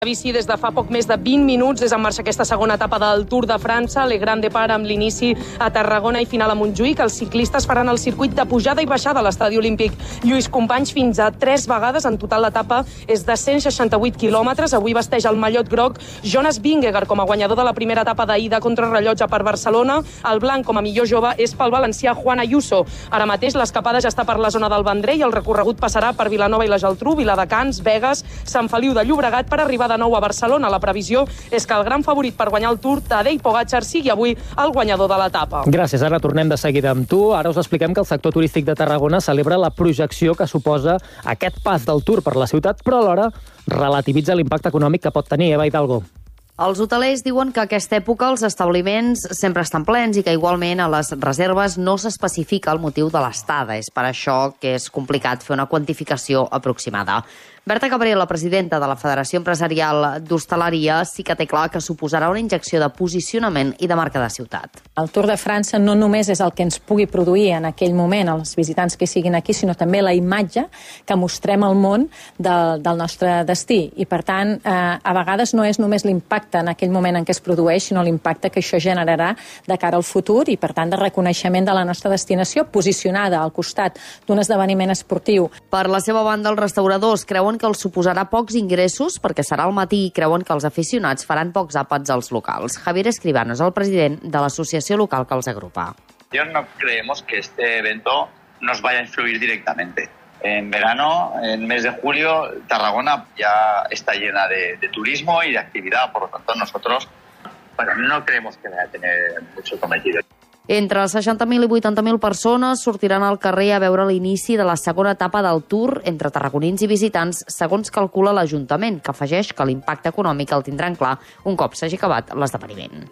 Bici des de fa poc més de 20 minuts és en marxa aquesta segona etapa del Tour de França, Le Grand Départ amb l'inici a Tarragona i final a Montjuïc. Els ciclistes faran el circuit de pujada i baixada a l'Estadi Olímpic Lluís Companys fins a 3 vegades. En total l'etapa és de 168 quilòmetres. Avui vesteix el mallot groc Jonas Vingegaard com a guanyador de la primera etapa d'ahir de contrarrellotge per Barcelona. El blanc com a millor jove és pel valencià Juan Ayuso. Ara mateix l'escapada ja està per la zona del Vendrell i el recorregut passarà per Vilanova i la Geltrú, Viladecans, Begues, Sant Feliu de Llobregat per arribar de nou a Barcelona. La previsió és que el gran favorit per guanyar el Tour, Tadej Pogačar, sigui avui el guanyador de l'etapa. Gràcies, ara tornem de seguida amb tu. Ara us expliquem que el sector turístic de Tarragona celebra la projecció que suposa aquest pas del Tour per la ciutat, però alhora relativitza l'impacte econòmic que pot tenir, Eva Hidalgo. Els hotelers diuen que a aquesta època els establiments sempre estan plens i que igualment a les reserves no s'especifica el motiu de l'estada. És per això que és complicat fer una quantificació aproximada. Berta Cabrera, la presidenta de la Federació Empresarial d'Hostaleria, sí que té clar que suposarà una injecció de posicionament i de marca de ciutat. El Tour de França no només és el que ens pugui produir en aquell moment als visitants que siguin aquí, sinó també la imatge que mostrem al món del nostre destí. I, per tant, a vegades no és només l'impacte en aquell moment en què es produeix, sinó l'impacte que això generarà de cara al futur i, per tant, de reconeixement de la nostra destinació posicionada al costat d'un esdeveniment esportiu. Per la seva banda, els restauradors creuen que els suposarà pocs ingressos perquè serà al matí i creuen que els aficionats faran pocs àpats als locals. Javier Escribano és el president de l'associació local que els agrupa. No creemos que este evento nos vaya a influir directamente. En verano, en mes de julio, Tarragona ya está llena de turismo y de actividad, por lo tanto nosotros no creemos que vaya a tener mucho cometido. Entre 60.000 i 80.000 persones sortiran al carrer a veure l'inici de la segona etapa del Tour entre tarragonins i visitants, segons calcula l'Ajuntament, que afegeix que l'impacte econòmic el tindran clar un cop s'hagi acabat l'esdeveniment.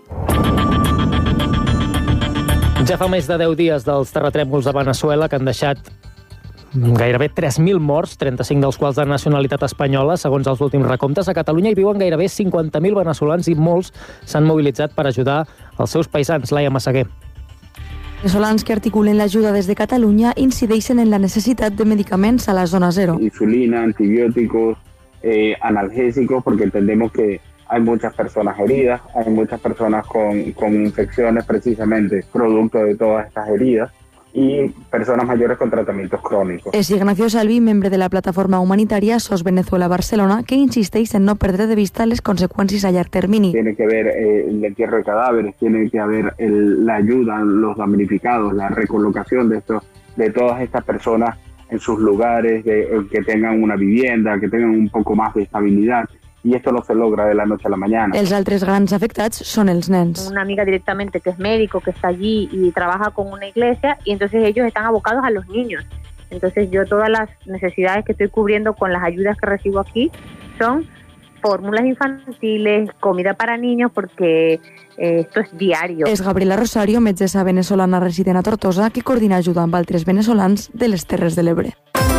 Ja fa més de 10 dies dels terratrèmols a Veneçuela que han deixat gairebé 3.000 morts, 35 dels quals de nacionalitat espanyola. Segons els últims recomptes, a Catalunya hi viuen gairebé 50.000 veneçolans i molts s'han mobilitzat per ajudar els seus paisans. Laia Massaguer. Veneçolans que articulen l'ajuda des de Catalunya incideixen en la necessitat de medicaments a la zona cero. Insulina, antibióticos, analgésicos, porque entendemos que hay muchas personas heridas, hay muchas personas con infecciones precisamente producto de todas estas heridas y personas mayores con tratamientos crónicos. És Ignacio Salvi, membre de la plataforma humanitària SOS Venezuela Barcelona, que insisteix en no perdre de vista les conseqüències a llarg termini. Tiene que haber el entierro de cadáveres, tiene que haber la ayuda a los damnificados, la recolocación de todas estas personas en sus lugares, que tengan una vivienda, que tengan un poco más de estabilidad. Y esto no se logra de la noche a la mañana. Els altres grans afectats són els nens. Una amiga directamente que es médico, que está allí y trabaja con una iglesia, y entonces ellos están abocados a los niños. Entonces yo todas las necesidades que estoy cubriendo con las ayudas que recibo aquí son fórmulas infantiles, comida para niños, porque esto es diario. És Gabriela Rosario, metgessa venezolana resident a Tortosa, que coordina ajuda amb altres venezolans de les Terres de l'Ebre.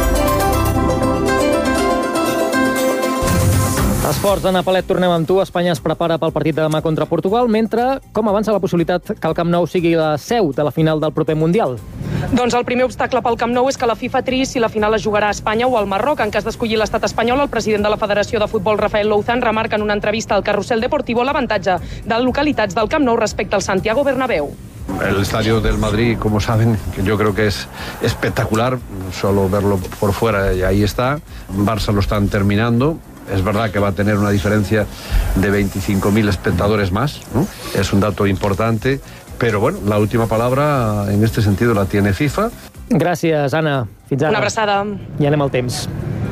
Esports, Anna Palet, tornem amb tu. Espanya es prepara pel partit de demà contra Portugal, mentre com avança la possibilitat que el Camp Nou sigui la seu de la final del proper Mundial? Doncs el primer obstacle pel Camp Nou és que la FIFA triï si la final es jugarà a Espanya o al Marroc. En cas d'escollir l'estat espanyol, el president de la Federació de Futbol, Rafael Louzán, remarca en una entrevista al Carrusel Deportivo l'avantatge de localitats del Camp Nou respecte al Santiago Bernabéu. El estadio del Madrid, como saben, que yo creo que es espectacular, solo verlo por fuera y ahí está. Barça lo están terminando. Es verdad que va a tener una diferencia de 25.000 espectadores más, ¿no? Es un dato importante, pero bueno, la última palabra en este sentido la tiene FIFA. Gràcies, Anna. Fins ara. Una abraçada. I anem al temps.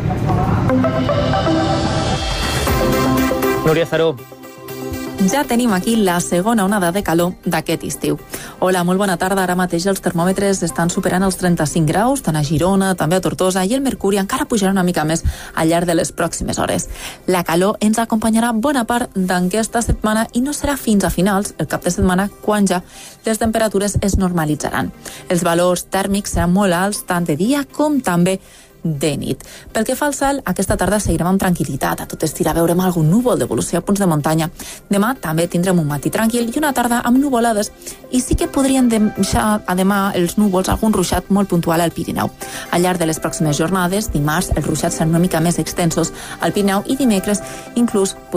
Núria Zaró. Ja tenim aquí la segona onada de calor d'aquest estiu. Hola, molt bona tarda. Ara mateix els termòmetres estan superant els 35 graus, tant a Girona, també a Tortosa, i el mercuri encara pujarà una mica més al llarg de les pròximes hores. La calor ens acompanyarà bona part d'aquesta setmana i no serà fins a finals, el cap de setmana, quan ja les temperatures es normalitzaran. Els valors tèrmics seran molt alts tant de dia com també de nit. Pel que fa al cel, aquesta tarda seguirem amb tranquil·litat. A tot estirar veurem algun núvol d'evolució a punts de muntanya. Demà també tindrem un matí tranquil i una tarda amb nuvolades, i sí que podrien deixar a demà els núvols algun ruixat molt puntual al Pirineu. Al llarg de les pròximes jornades, dimarts, els ruixats seran una mica més extensos al Pirineu i dimecres inclús